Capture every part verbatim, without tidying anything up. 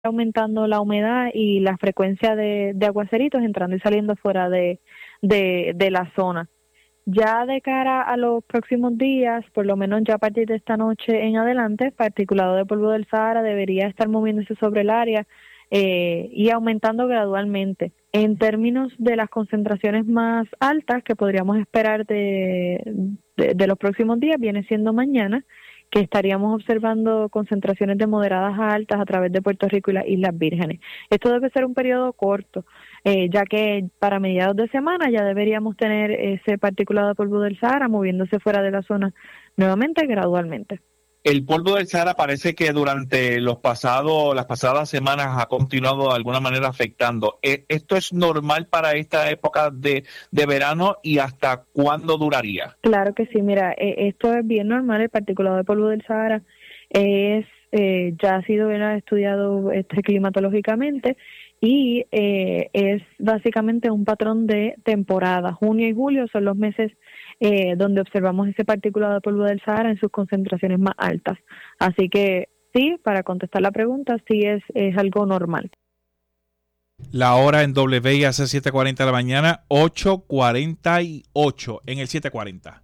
aumentando la humedad y la frecuencia de, de aguaceritos entrando y saliendo fuera de, de, de la zona. Ya de cara a los próximos días, por lo menos ya a partir de esta noche en adelante, particulado de polvo del Sahara debería estar moviéndose sobre el área eh, y aumentando gradualmente. En términos de las concentraciones más altas que podríamos esperar de, de, de los próximos días, viene siendo mañana, que estaríamos observando concentraciones de moderadas a altas a través de Puerto Rico y las Islas Vírgenes. Esto debe ser un periodo corto, eh, ya que para mediados de semana ya deberíamos tener ese particulado de polvo del Sahara moviéndose fuera de la zona nuevamente gradualmente. El polvo del Sahara parece que durante los pasados, las pasadas semanas ha continuado de alguna manera afectando. ¿Esto es normal para esta época de, de verano y hasta cuándo duraría? Claro que sí, mira, eh, esto es bien normal. El particulado de polvo del Sahara es eh, ya ha sido bien estudiado este, climatológicamente y eh, es básicamente un patrón de temporada. Junio y julio son los meses Eh, donde observamos ese particulado de polvo del Sahara en sus concentraciones más altas. Así que sí, para contestar la pregunta, sí es, es algo normal. La hora en W I A C siete cuarenta de la mañana, ocho cuarenta y ocho en el siete cuarenta.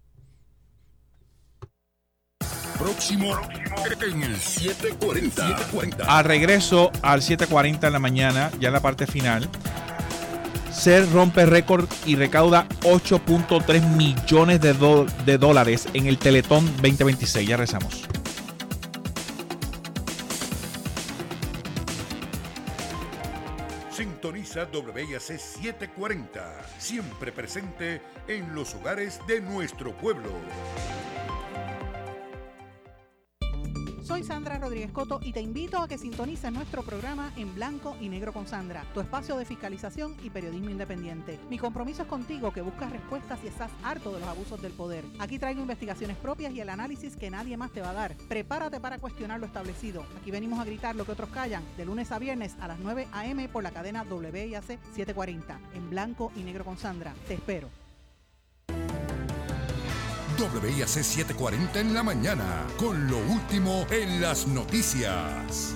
Próximo en el siete cuarenta. siete cuarenta. A regreso al siete cuarenta en la mañana, ya en la parte final, S E R rompe récord y recauda ocho punto tres millones de, do- de dólares en el Teletón veinte veintiséis. Ya rezamos. Sintoniza W I A C setecientos cuarenta, siempre presente en los hogares de nuestro pueblo. Soy Sandra Rodríguez Coto y te invito a que sintonices nuestro programa En Blanco y Negro con Sandra, tu espacio de fiscalización y periodismo independiente. Mi compromiso es contigo, que buscas respuestas y estás harto de los abusos del poder. Aquí traigo investigaciones propias y el análisis que nadie más te va a dar. Prepárate para cuestionar lo establecido. Aquí venimos a gritar lo que otros callan, de lunes a viernes a las nueve a.m. por la cadena W I A C setecientos cuarenta. En Blanco y Negro con Sandra. Te espero. W I A C setecientos cuarenta en la mañana, con lo último en las noticias.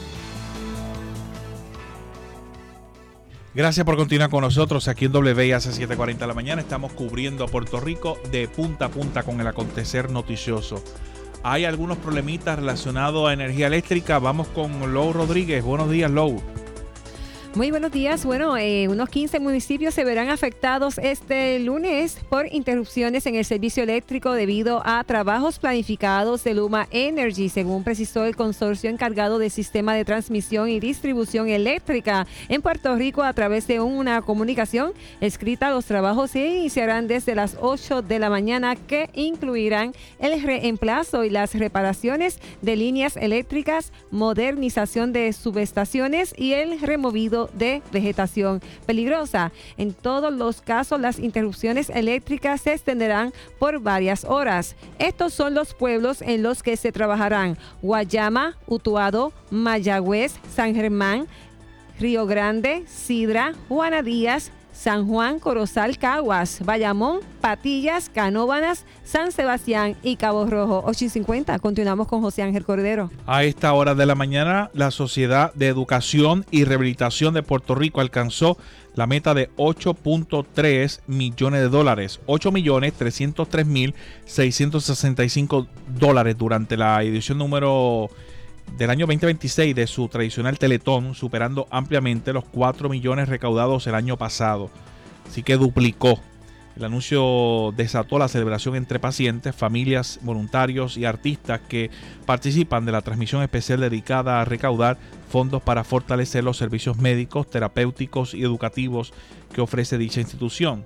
Gracias por continuar con nosotros aquí en W I A C setecientos cuarenta en la mañana. Estamos cubriendo a Puerto Rico de punta a punta con el acontecer noticioso. Hay algunos problemitas relacionados a energía eléctrica. Vamos con Lou Rodríguez. Buenos días, Lou. Muy buenos días. Bueno, eh, unos quince municipios se verán afectados este lunes por interrupciones en el servicio eléctrico debido a trabajos planificados de Luma Energy, según precisó el consorcio encargado del sistema de transmisión y distribución eléctrica en Puerto Rico a través de una comunicación escrita. Los trabajos se iniciarán desde las ocho de la mañana, que incluirán el reemplazo y las reparaciones de líneas eléctricas, modernización de subestaciones y el removido de vegetación peligrosa. En todos los casos, las interrupciones eléctricas se extenderán por varias horas. Estos son los pueblos en los que se trabajarán: Guayama, Utuado, Mayagüez, San Germán, Río Grande, Sidra, Juana Díaz, San Juan, Corozal, Caguas, Bayamón, Patillas, Canóvanas, San Sebastián y Cabo Rojo. ocho y cincuenta. Continuamos con José Ángel Cordero. A esta hora de la mañana, la Sociedad de Educación y Rehabilitación de Puerto Rico alcanzó la meta de ocho punto tres millones de dólares, ocho millones trescientos tres mil seiscientos sesenta y cinco dólares durante la edición número del año veinte veintiséis de su tradicional Teletón, superando ampliamente los cuatro millones recaudados el año pasado. Así que duplicó. El anuncio desató la celebración entre pacientes, familias, voluntarios y artistas que participan de la transmisión especial dedicada a recaudar fondos para fortalecer los servicios médicos, terapéuticos y educativos que ofrece dicha institución.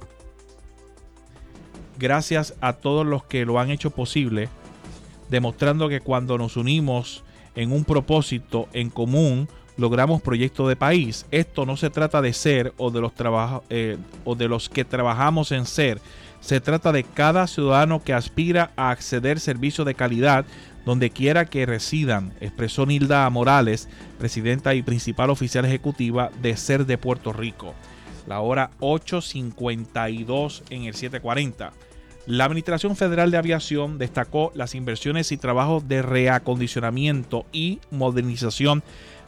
Gracias a todos los que lo han hecho posible, demostrando que cuando nos unimos en un propósito en común, logramos proyectos de país. Esto no se trata de ser o de los trabajo, eh, o de los que trabajamos en ser. Se trata de cada ciudadano que aspira a acceder a servicios de calidad donde quiera que residan, expresó Nilda Morales, presidenta y principal oficial ejecutiva de S E R de Puerto Rico. La hora ocho cincuenta y dos en el siete cuarenta. La Administración Federal de Aviación destacó las inversiones y trabajos de reacondicionamiento y modernización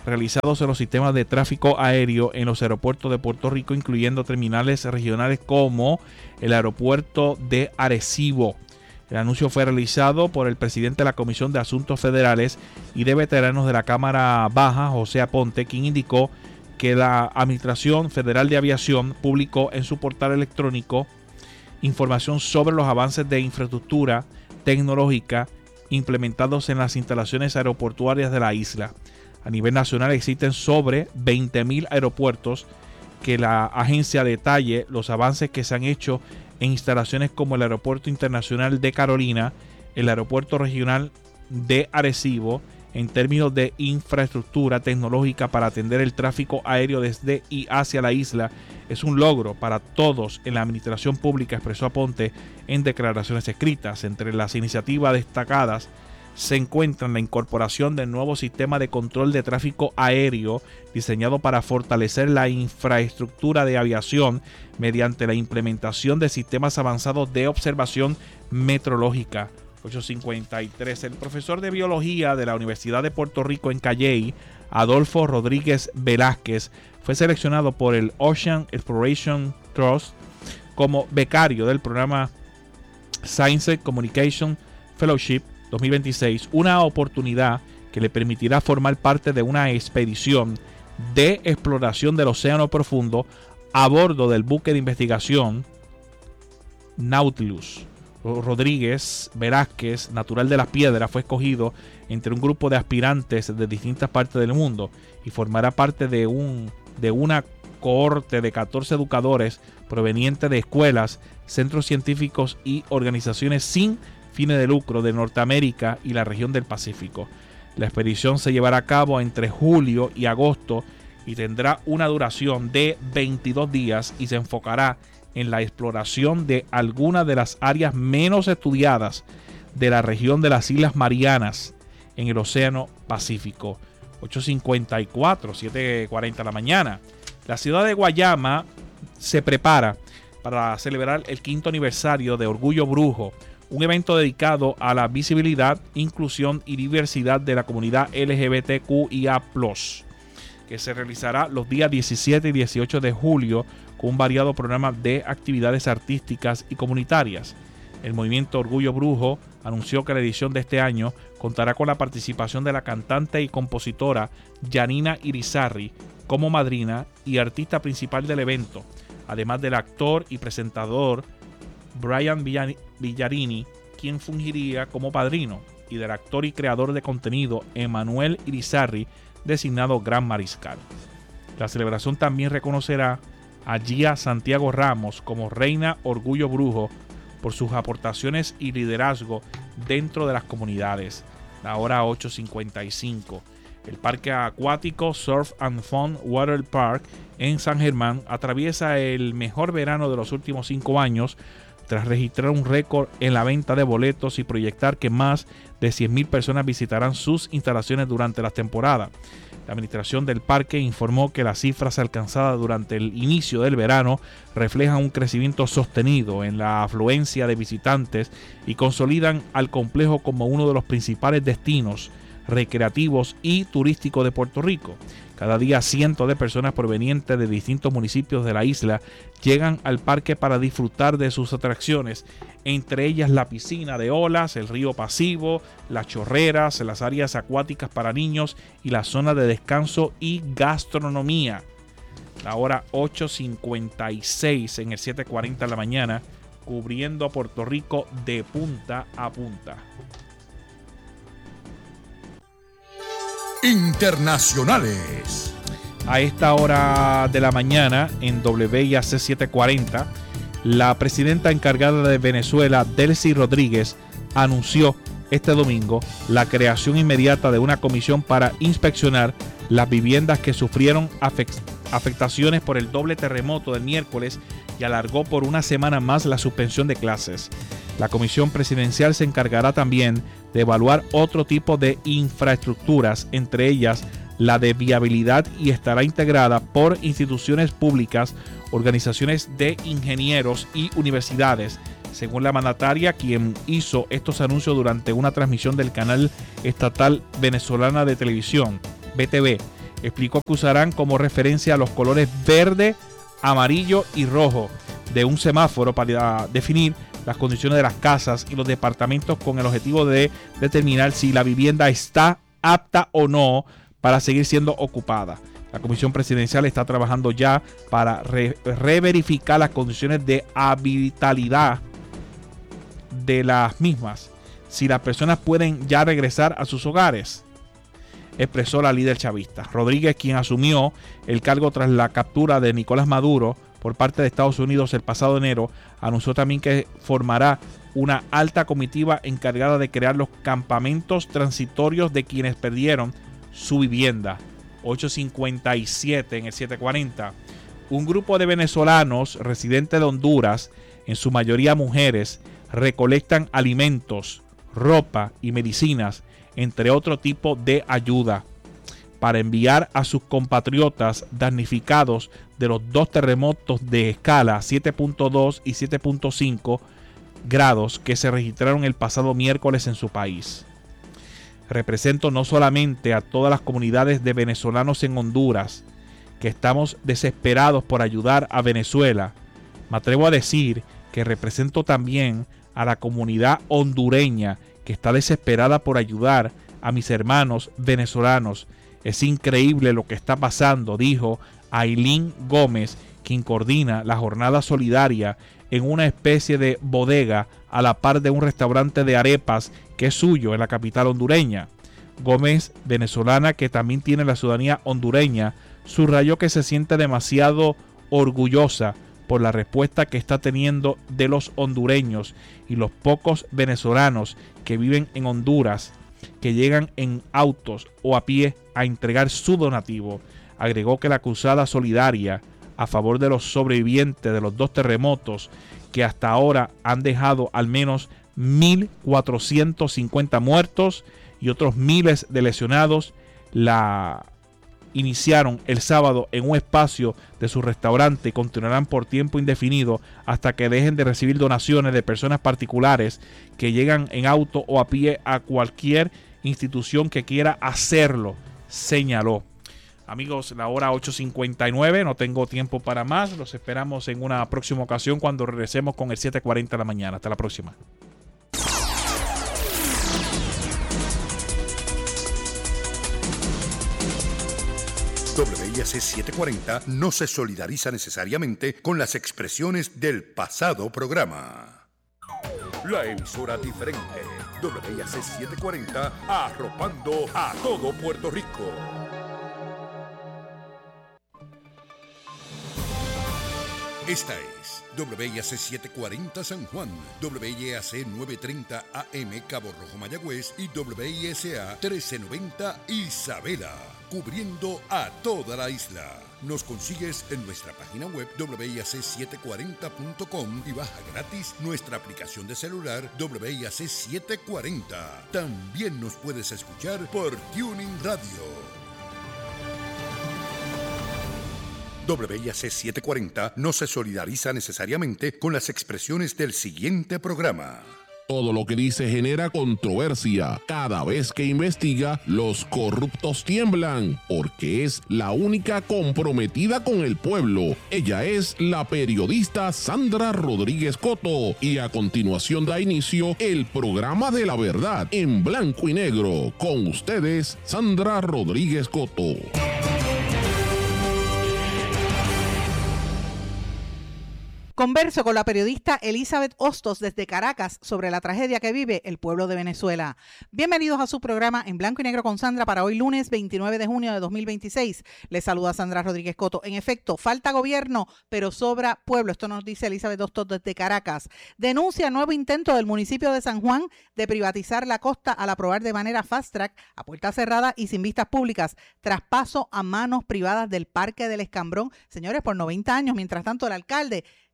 realizados en los sistemas de tráfico aéreo en los aeropuertos de Puerto Rico, incluyendo terminales regionales como el aeropuerto de Arecibo. El anuncio fue realizado por el presidente de la Comisión de Asuntos Federales y de Veteranos de la Cámara Baja, José Aponte, quien indicó que la Administración Federal de Aviación publicó en su portal electrónico información sobre los avances de infraestructura tecnológica implementados en las instalaciones aeroportuarias de la isla. A nivel nacional existen sobre veinte mil aeropuertos, que la agencia detalle los avances que se han hecho en instalaciones como el Aeropuerto Internacional de Carolina, el Aeropuerto Regional de Arecibo, en términos de infraestructura tecnológica para atender el tráfico aéreo desde y hacia la isla. Es un logro para todos en la administración pública, expresó Aponte en declaraciones escritas. Entre las iniciativas destacadas se encuentran la incorporación del nuevo sistema de control de tráfico aéreo diseñado para fortalecer la infraestructura de aviación mediante la implementación de sistemas avanzados de observación meteorológica. ocho cincuenta y tres. El profesor de biología de la Universidad de Puerto Rico en Calley, Adolfo Rodríguez Velázquez, fue seleccionado por el Ocean Exploration Trust como becario del programa Science Communication Fellowship dos mil veintiséis, una oportunidad que le permitirá formar parte de una expedición de exploración del océano profundo a bordo del buque de investigación Nautilus. Rodríguez Velázquez, natural de Las Piedras, fue escogido entre un grupo de aspirantes de distintas partes del mundo y formará parte de, un, de una cohorte de catorce educadores provenientes de escuelas, centros científicos y organizaciones sin fines de lucro de Norteamérica y la región del Pacífico. La expedición se llevará a cabo entre julio y agosto y tendrá una duración de veintidós días y se enfocará en la exploración de algunas de las áreas menos estudiadas de la región de las Islas Marianas en el Océano Pacífico. ocho cincuenta y cuatro, siete cuarenta de la mañana. La ciudad de Guayama se prepara para celebrar el quinto aniversario de Orgullo Brujo, un evento dedicado a la visibilidad, inclusión y diversidad de la comunidad L G B T Q I A plus, que se realizará los días diecisiete y dieciocho de julio con un variado programa de actividades artísticas y comunitarias. El movimiento Orgullo Brujo anunció que la edición de este año contará con la participación de la cantante y compositora Yanina Irizarry como madrina y artista principal del evento, además del actor y presentador Brian Villarini, quien fungiría como padrino, y del actor y creador de contenido Emanuel Irizarry, designado Gran Mariscal. La celebración también reconocerá a Gia Santiago Ramos como Reina Orgullo Brujo por sus aportaciones y liderazgo dentro de las comunidades. La hora ocho cincuenta y cinco. El parque acuático Surf and Fun Water Park en San Germán atraviesa el mejor verano de los últimos cinco años tras registrar un récord en la venta de boletos y proyectar que más de cien mil personas visitarán sus instalaciones durante la temporada. La administración del parque informó que las cifras alcanzadas durante el inicio del verano reflejan un crecimiento sostenido en la afluencia de visitantes y consolidan al complejo como uno de los principales destinos recreativos y turísticos de Puerto Rico. Cada día cientos de personas provenientes de distintos municipios de la isla llegan al parque para disfrutar de sus atracciones, entre ellas la piscina de olas, el río Pasivo, las chorreras, las áreas acuáticas para niños y la zona de descanso y gastronomía. La hora ocho cincuenta y seis en el siete cuarenta de la mañana, cubriendo a Puerto Rico de punta a punta. Internacionales. A esta hora de la mañana en W I A C siete cuarenta, la presidenta encargada de Venezuela, Delcy Rodríguez, anunció este domingo la creación inmediata de una comisión para inspeccionar las viviendas que sufrieron afectaciones por el doble terremoto del miércoles y alargó por una semana más la suspensión de clases. La comisión presidencial se encargará también de evaluar otro tipo de infraestructuras, entre ellas la de viabilidad, y estará integrada por instituciones públicas, organizaciones de ingenieros y universidades, según la mandataria, quien hizo estos anuncios durante una transmisión del canal estatal venezolana de televisión, B T V. Explicó que usarán como referencia los colores verde, amarillo y rojo de un semáforo para definir las condiciones de las casas y los departamentos con el objetivo de determinar si la vivienda está apta o no para seguir siendo ocupada. La Comisión Presidencial está trabajando ya para re- reverificar las condiciones de habitabilidad de las mismas, si las personas pueden ya regresar a sus hogares, expresó la líder chavista. Rodríguez, quien asumió el cargo tras la captura de Nicolás Maduro por parte de Estados Unidos el pasado enero, anunció también que formará una alta comitiva encargada de crear los campamentos transitorios de quienes perdieron su vivienda. ocho cincuenta y siete en el siete cuarenta. Un grupo de venezolanos residentes de Honduras, en su mayoría mujeres, recolectan alimentos, ropa y medicinas, entre otro tipo de ayuda, para enviar a sus compatriotas damnificados de los dos terremotos de escala siete punto dos y siete punto cinco grados que se registraron el pasado miércoles en su país. Represento no solamente a todas las comunidades de venezolanos en Honduras, que estamos desesperados por ayudar a Venezuela. Me atrevo a decir que represento también a la comunidad hondureña que está desesperada por ayudar a mis hermanos venezolanos. Es increíble lo que está pasando, dijo Ailín Gómez, quien coordina la jornada solidaria en una especie de bodega a la par de un restaurante de arepas que es suyo en la capital hondureña. Gómez, venezolana que también tiene la ciudadanía hondureña, subrayó que se siente demasiado orgullosa por la respuesta que está teniendo de los hondureños y los pocos venezolanos que viven en Honduras, que llegan en autos o a pie a entregar su donativo. Agregó que la cruzada solidaria a favor de los sobrevivientes de los dos terremotos, que hasta ahora han dejado al menos mil cuatrocientos cincuenta muertos y otros miles de lesionados, la iniciaron el sábado en un espacio de su restaurante y continuarán por tiempo indefinido hasta que dejen de recibir donaciones de personas particulares que llegan en auto o a pie a cualquier institución que quiera hacerlo, señaló. Amigos, la hora ocho cincuenta y nueve, no tengo tiempo para más. Los esperamos en una próxima ocasión cuando regresemos con el siete cuarenta de la mañana. Hasta la próxima. W I A C setecientos cuarenta no se solidariza necesariamente con las expresiones del pasado programa. La emisora diferente, W I A C setecientos cuarenta, arropando a todo Puerto Rico. Esta es W I A C setecientos cuarenta San Juan, W I A C novecientos treinta A M Cabo Rojo Mayagüez y W I S A trece noventa Isabela, cubriendo a toda la isla. Nos consigues en nuestra página web W I A C setecientos cuarenta punto com y baja gratis nuestra aplicación de celular W I A C setecientos cuarenta. También nos puedes escuchar por Tuning Radio. W I A C setecientos cuarenta no se solidariza necesariamente con las expresiones del siguiente programa. Todo lo que dice genera controversia. Cada vez que investiga, los corruptos tiemblan, porque es la única comprometida con el pueblo. Ella es la periodista Sandra Rodríguez Coto. Y a continuación da inicio el programa de la verdad en blanco y negro. Con ustedes, Sandra Rodríguez Coto. Converso con la periodista Elizabeth Hostos desde Caracas sobre la tragedia que vive el pueblo de Venezuela. Bienvenidos a su programa en blanco y negro con Sandra para hoy lunes veintinueve de junio de dos mil veintiséis. Les saluda Sandra Rodríguez Coto. En efecto, falta gobierno, pero sobra pueblo. Esto nos dice Elizabeth Hostos desde Caracas. Denuncia nuevo intento del municipio de San Juan de privatizar la costa al aprobar de manera fast track, a puerta cerrada y sin vistas públicas, traspaso a manos privadas del Parque del Escambrón. Señores, por noventa años, mientras tanto el alcalde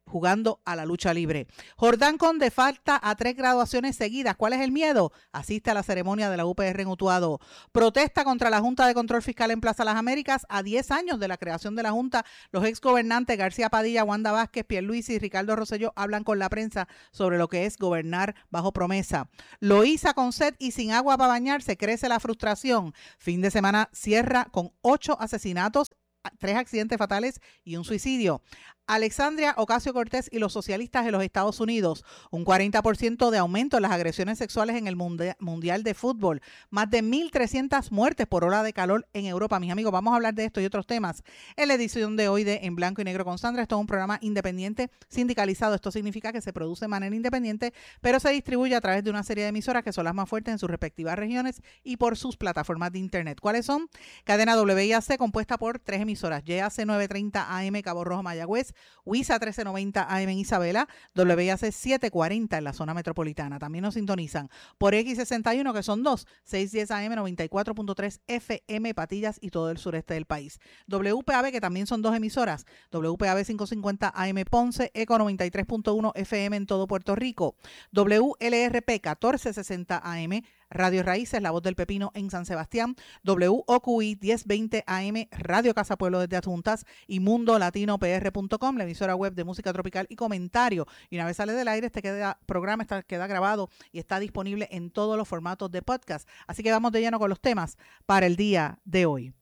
jugando a la lucha libre. Jordán Conde falta a tres graduaciones seguidas. ¿Cuál es el miedo? Asiste a la ceremonia de la U P R en Utuado. Protesta contra la Junta de Control Fiscal en Plaza Las Américas a diez años de la creación de la Junta. Los exgobernantes García Padilla, Wanda Vázquez, Pierluisi y Ricardo Rosselló hablan con la prensa sobre lo que es gobernar bajo promesa. Loíza con sed y sin agua para bañarse, crece la frustración. Fin de semana cierra con ocho asesinatos, tres accidentes fatales y un suicidio. Alexandria Ocasio-Cortez y los socialistas de los Estados Unidos, un cuarenta por ciento de aumento en las agresiones sexuales en el Mundial de Fútbol, más de mil trescientas muertes por ola de calor en Europa. Mis amigos, vamos a hablar de esto y otros temas en la edición de hoy de En Blanco y Negro con Sandra. Esto es un programa independiente sindicalizado. Esto significa que se produce de manera independiente, pero se distribuye a través de una serie de emisoras que son las más fuertes en sus respectivas regiones y por sus plataformas de internet. ¿Cuáles son? Cadena W I A C, compuesta por tres emisoras: Y A C novecientos treinta A M Cabo Rojo Mayagüez, WISA trece noventa A M en Isabela, W I A C setecientos cuarenta en la zona metropolitana. También nos sintonizan por X sesenta y uno, que son dos, seiscientos diez A M, noventa y cuatro punto tres F M, Patillas y todo el sureste del país. W P A B, que también son dos emisoras, W P A B quinientos cincuenta A M Ponce, ECO noventa y tres punto uno F M en todo Puerto Rico, W L R P catorce sesenta A M, Radio Raíces, La Voz del Pepino en San Sebastián, W O Q I diez veinte A M, Radio Casa Pueblo desde Adjuntas y Mundo Latino P R punto com, la emisora web de música tropical y comentario. Y una vez sale del aire, este queda, programa está, queda grabado y está disponible en todos los formatos de podcast. Así que vamos de lleno con los temas para el día de hoy.